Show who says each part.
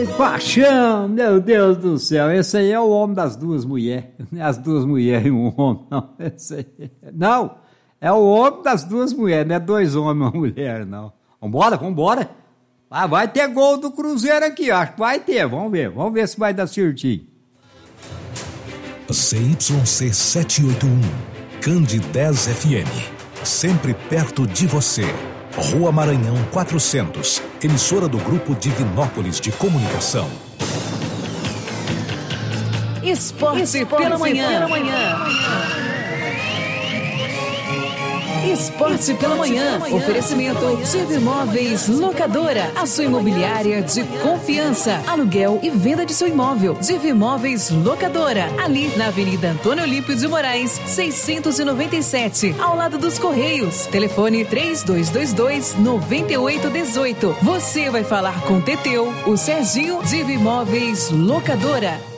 Speaker 1: Paixão, meu Deus do céu, esse aí é o homem das duas mulheres. Não é as duas mulheres e um homem, não. Esse aí. Não, é o homem das duas mulheres, não é dois homens e uma mulher, não. Vambora. Ah, vai ter gol do Cruzeiro aqui, acho que vai ter, vamos ver se vai dar certinho.
Speaker 2: ZYC 781, Candidez FM, sempre perto de você. Rua Maranhão 400, emissora do Grupo Divinópolis de Comunicação.
Speaker 3: Esporte pela manhã. Esporte pela manhã. Oferecimento Divimóveis Locadora. A sua imobiliária de confiança. Aluguel e venda de seu imóvel. Divimóveis Locadora. Ali na Avenida Antônio Olímpio de Moraes, 697. Ao lado dos Correios. Telefone 3222-9818. Você vai falar com Teteu, o Serginho. Divimóveis Locadora.